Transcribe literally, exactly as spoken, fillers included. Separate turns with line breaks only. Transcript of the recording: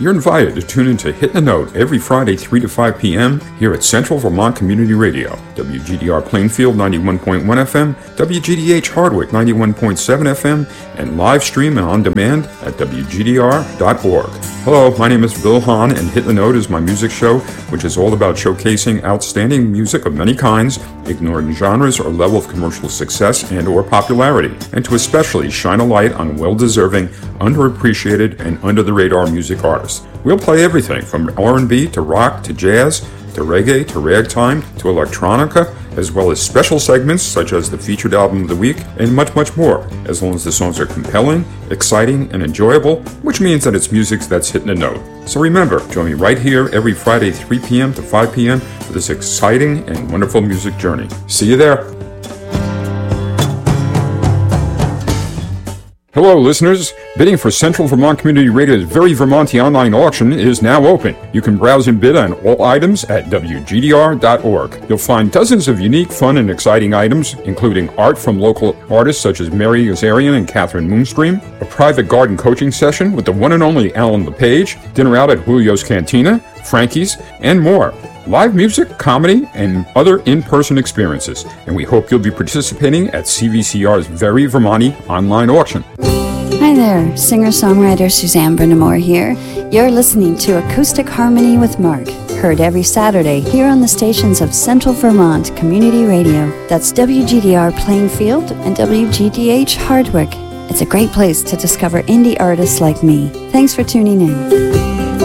You're invited to tune in to Hit the Note every Friday, three to five p.m. here at Central Vermont Community Radio, W G D R Plainfield ninety-one point one F M, W G D H Hardwick ninety-one point seven F M, and live stream and on demand at W G D R dot org. Hello, my name is Bill Hahn, and Hit the Note is my music show, which is all about showcasing outstanding music of many kinds, ignoring genres or level of commercial success and or popularity, and to especially shine a light on well-deserving, underappreciated, and under-the-radar music artists. We'll play everything from R and B to rock to jazz to reggae to ragtime to electronica, as well as special segments such as the featured album of the week and much, much more, as long as the songs are compelling, exciting, and enjoyable, which means that it's music that's hitting a note. So remember, join me right here every Friday, three p.m. to five p.m. for this exciting and wonderful music journey. See you there. Hello, listeners. Bidding for Central Vermont Community Radio's very Vermonty online auction is now open. You can browse and bid on all items at W G D R dot org. You'll find dozens of unique, fun, and exciting items, including art from local artists such as Mary Azarian and Catherine Moonstream, a private garden coaching session with the one and only Alan LePage, dinner out at Julio's Cantina, Frankie's, and more. Live music, comedy, and other in-person experiences. And we hope you'll be participating at C V C R's very Vermonty online auction.
Hi there, singer-songwriter Suzanne Brindamore here. You're listening to Acoustic Harmony with Mark, heard every Saturday here on the stations of Central Vermont Community Radio. That's W G D R Plainfield and W G D H Hardwick. It's a great place to discover indie artists like me. Thanks for tuning in.